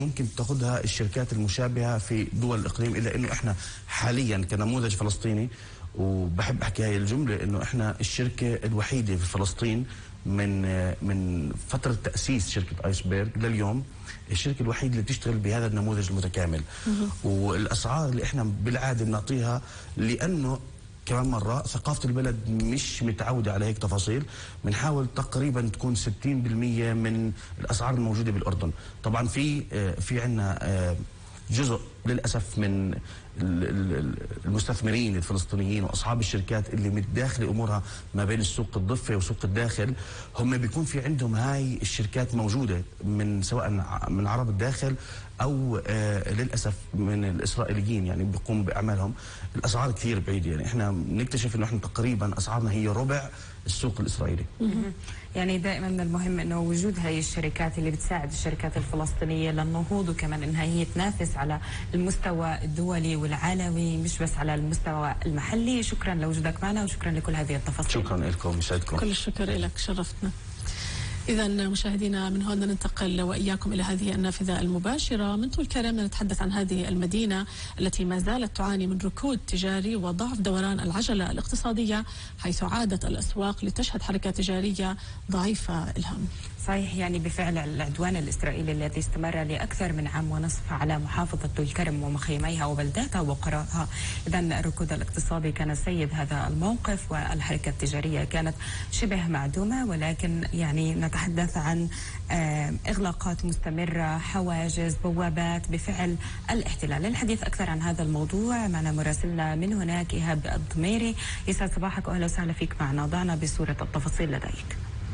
ممكن تاخذها الشركات المشابهه في دول الاقليم، الا انه احنا حاليا كنموذج فلسطيني، وبحب احكي هاي الجمله، انه احنا الشركه الوحيده في فلسطين من فتره تاسيس شركه ايسبرغ لليوم، الشركه الوحيده اللي بتشتغل بهذا النموذج المتكامل. والاسعار اللي احنا بالعاده بنعطيها، لانه كمان مرة ثقافة البلد مش متعودة على هيك تفاصيل، بنحاول تقريبا تكون 60% من الأسعار الموجودة بالأردن. طبعا في عندنا جزء للأسف من المستثمرين الفلسطينيين وأصحاب الشركات اللي متداخلة أمورها ما بين السوق الضفة وسوق الداخل، هم بيكون في عندهم هاي الشركات موجودة من سواء من عرب الداخل أو للأسف من الإسرائيليين، يعني بيقوم بأعمالهم. الأسعار كثير بعيدة، يعني إحنا نكتشف إنه إحنا تقريبا أسعارنا هي ربع السوق الإسرائيلي. يعني دائما من المهم انه وجود هاي الشركات اللي بتساعد الشركات الفلسطينيه للنهوض، وكمان انها هي تنافس على المستوى الدولي والعالمي مش بس على المستوى المحلي. شكرا لوجودك معنا وشكرا لكل هذه التفاصيل. شكرا لكم، يسعدكم. كل الشكر لك، شرفتنا. إذا مشاهدينا، من هون ننتقل وإياكم إلى هذه النافذة المباشرة من طول كرم. نتحدث عن هذه المدينة التي ما زالت تعاني من ركود تجاري وضعف دوران العجلة الاقتصادية، حيث عادت الأسواق لتشهد حركة تجارية ضعيفة. إلهام. صحيح، يعني بفعل العدوان الإسرائيلي الذي استمر لأكثر من عام ونصف على محافظة طول كرم ومخيميها وبلداتها وقراها، إذا الركود الاقتصادي كان سيد هذا الموقف، والحركة التجارية كانت شبه معدومة. ولكن يعني نتحدث عن إغلاقات مستمرة، حواجز، بوابات بفعل الاحتلال. للحديث أكثر عن هذا الموضوع معنا مراسلنا من هناك إيهاب الضميري. يسعد صباحك وأهلا وسهلا فيك معنا، ضعنا بصورة التفاصيل لديك.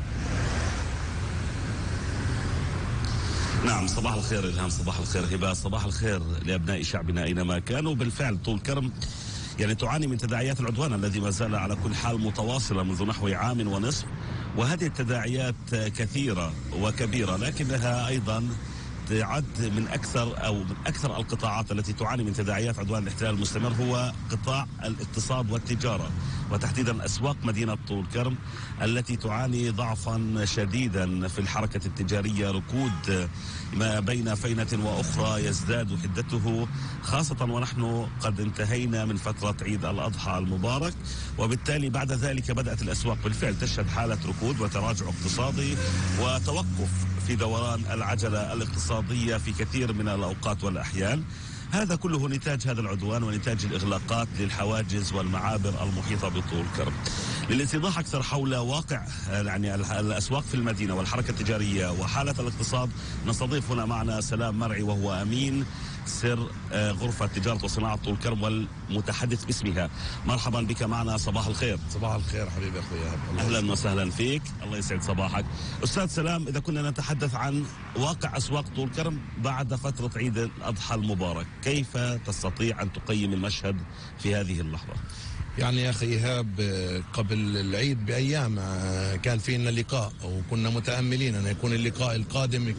نعم، صباح الخير إلهام، صباح الخير هبة، صباح الخير لأبناء شعبنا أينما كانوا. بالفعل طول كرم يعني تعاني من تداعيات العدوان الذي ما زال على كل حال متواصلة منذ نحو عام ونصف، وهذه التداعيات كثيرة وكبيرة، لكنها أيضا تعد من أكثر القطاعات التي تعاني من تداعيات عدوان الاحتلال المستمر هو قطاع الاقتصاد والتجارة، وتحديدا أسواق مدينة طول كرم التي تعاني ضعفا شديدا في الحركة التجارية. ركود ما بين فينة وأخرى يزداد حدته، خاصة ونحن قد انتهينا من فترة عيد الأضحى المبارك، وبالتالي بعد ذلك بدأت الأسواق بالفعل تشهد حالة ركود وتراجع اقتصادي وتوقف في دوران العجلة الاقتصادية في كثير من الأوقات والأحيان. هذا كله نتاج هذا العدوان ونتاج الإغلاقات للحواجز والمعابر المحيطة بطول كرم. للاستيضاح أكثر حول واقع يعني الأسواق في المدينة والحركة التجارية وحالة الاقتصاد، نستضيف هنا معنا سلام مرعي، وهو أمين سر غرفة تجارة وصناعة طول كرم والمتحدث باسمها. مرحبا بك معنا، صباح الخير. صباح الخير حبيبي أخوي. أهلا وسهلا فيك، الله يسعد صباحك. أستاذ سلام، إذا كنا نتحدث عن واقع أسواق طول كرم بعد فترة عيد الأضحى المبارك، كيف تستطيع أن تقيم المشهد في هذه اللحظة؟ يعني يا أخي إيهاب، قبل العيد بأيام كان فينا لقاء، وكنا متأملين أن يكون اللقاء القادم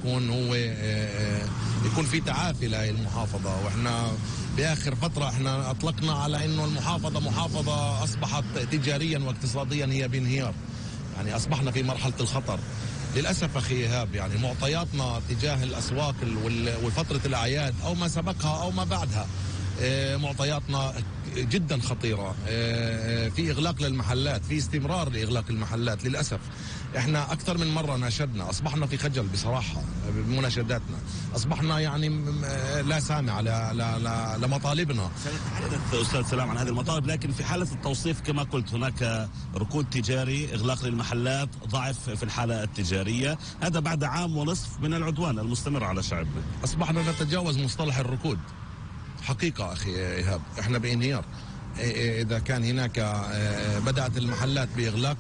يكون في تعافي لهذه المحافظة. وإحنا بآخر فترة إحنا أطلقنا على أنه المحافظة محافظة أصبحت تجاريا واقتصاديا هي بانهيار، يعني أصبحنا في مرحلة الخطر. للأسف أخي إيهاب، يعني معطياتنا تجاه الأسواق وفترة الأعياد أو ما سبقها أو ما بعدها، معطياتنا جدا خطيرة. في إغلاق للمحلات، في استمرار لإغلاق المحلات. للأسف احنا أكثر من مرة ناشدنا، أصبحنا في خجل بصراحة بمناشداتنا، أصبحنا يعني لا سامع لمطالبنا. سنتحدث أستاذ سلام عن هذه المطالب، لكن في حالة التوصيف كما قلت هناك ركود تجاري، إغلاق للمحلات، ضعف في الحالة التجارية، هذا بعد عام ونصف من العدوان المستمر على شعبنا. أصبحنا نتجاوز مصطلح الركود حقيقة أخي إيهاب، إحنا بانهيار. إذا كان هناك بدأت المحلات بإغلاق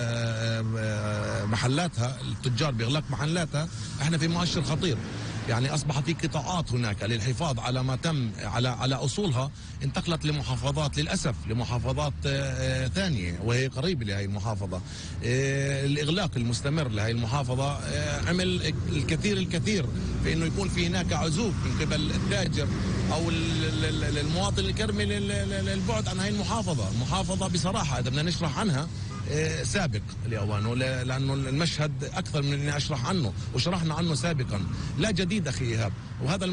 محلاتها، التجار بإغلاق محلاتها، إحنا في مؤشر خطير. يعني أصبح في قطاعات هناك للحفاظ على ما تم على أصولها انتقلت لمحافظات، للأسف لمحافظات ثانية وهي قريبة لهي المحافظة. الإغلاق المستمر لهي المحافظة عمل الكثير في أنه يكون في هناك عزوف من قبل التاجر أو المواطن الكرمي للبعد عن هاي المحافظة. المحافظة بصراحة إذا بدنا نشرح عنها، سابق لأوانه، لأنه المشهد أكثر من أني أشرح عنه وشرحنا عنه سابقا، لا جديد أخي إيهاب. وهذا